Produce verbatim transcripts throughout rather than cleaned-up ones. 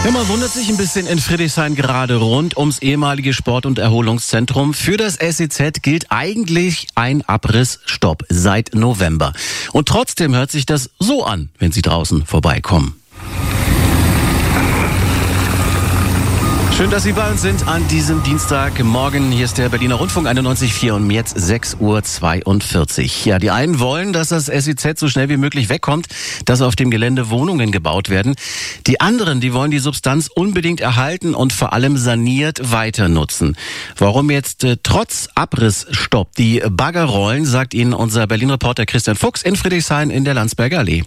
Ja, man wundert sich ein bisschen in Friedrichshain gerade rund ums ehemalige Sport- und Erholungszentrum. Für das S E Z gilt eigentlich ein Abrissstopp seit November. Und trotzdem hört sich das so an, wenn Sie draußen vorbeikommen. Schön, dass Sie bei uns sind an diesem Dienstagmorgen. Hier ist der Berliner Rundfunk einundneunzig Komma vier und jetzt sechs Uhr zweiundvierzig. Ja, die einen wollen, dass das S E Z so schnell wie möglich wegkommt, dass auf dem Gelände Wohnungen gebaut werden. Die anderen, die wollen die Substanz unbedingt erhalten und vor allem saniert weiter nutzen. Warum jetzt äh, trotz Abrissstopp die Bagger rollen, sagt Ihnen unser Berlin-Reporter Christian Fuchs in Friedrichshain in der Landsberger Allee.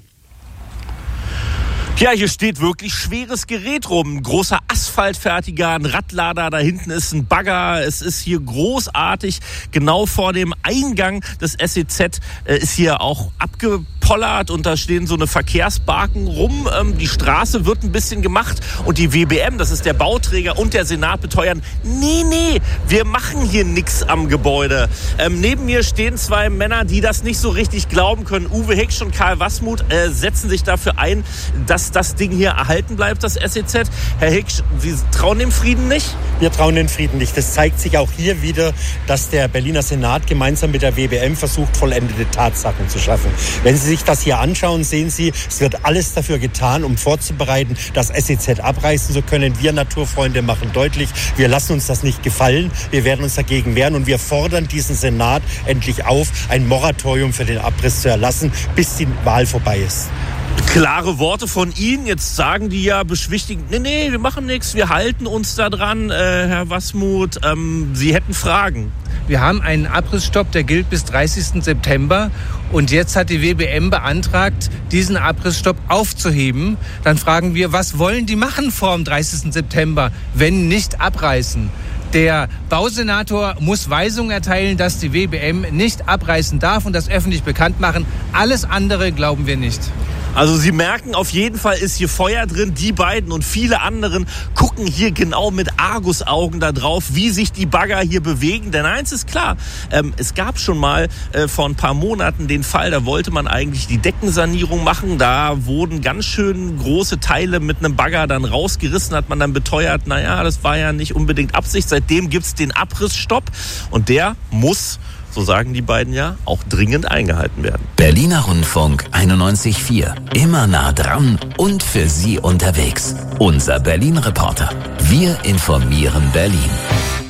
Ja, hier steht wirklich schweres Gerät rum. Ein großer Asphaltfertiger, ein Radlader, da hinten ist ein Bagger. Es ist hier großartig. Genau vor dem Eingang des S E Z äh, ist hier auch abgepollert und da stehen so eine Verkehrsbarken rum. Ähm, die Straße wird ein bisschen gemacht und die W B M, das ist der Bauträger, und der Senat beteuern, nee, nee, wir machen hier nichts am Gebäude. Ähm, neben mir stehen zwei Männer, die das nicht so richtig glauben können. Uwe Hicks und Karl Wasmuth äh, setzen sich dafür ein, dass das Ding hier erhalten bleibt, das S E Z. Herr Hicks, Sie trauen dem Frieden nicht? Wir trauen dem Frieden nicht. Das zeigt sich auch hier wieder, dass der Berliner Senat gemeinsam mit der W B M versucht, vollendete Tatsachen zu schaffen. Wenn Sie sich das hier anschauen, sehen Sie, es wird alles dafür getan, um vorzubereiten, das S E Z abreißen zu können. Wir Naturfreunde machen deutlich, wir lassen uns das nicht gefallen. Wir werden uns dagegen wehren und wir fordern diesen Senat endlich auf, ein Moratorium für den Abriss zu erlassen, bis die Wahl vorbei ist. Klare Worte von Ihnen. Jetzt sagen die ja beschwichtigend, nee, nee, wir machen nichts, wir halten uns da dran. Äh, Herr Wasmuth, ähm, Sie hätten Fragen. Wir haben einen Abrissstopp, der gilt bis dreißigsten September. Und jetzt hat die W B M beantragt, diesen Abrissstopp aufzuheben. Dann fragen wir, was wollen die machen vor dem dreißigsten September, wenn nicht abreißen? Der Bausenator muss Weisungen erteilen, dass die W B M nicht abreißen darf und das öffentlich bekannt machen. Alles andere glauben wir nicht. Also Sie merken, auf jeden Fall ist hier Feuer drin. Die beiden und viele anderen gucken hier genau mit Argusaugen da drauf, wie sich die Bagger hier bewegen. Denn eins ist klar, ähm, es gab schon mal äh, vor ein paar Monaten den Fall, da wollte man eigentlich die Deckensanierung machen. Da wurden ganz schön große Teile mit einem Bagger dann rausgerissen, hat man dann beteuert, naja, das war ja nicht unbedingt Absicht. Seitdem gibt's den Abrissstopp und der muss, so sagen die beiden ja, auch dringend eingehalten werden. Berliner Rundfunk einundneunzig Komma vier. Immer nah dran und für Sie unterwegs. Unser Berlin-Reporter. Wir informieren Berlin.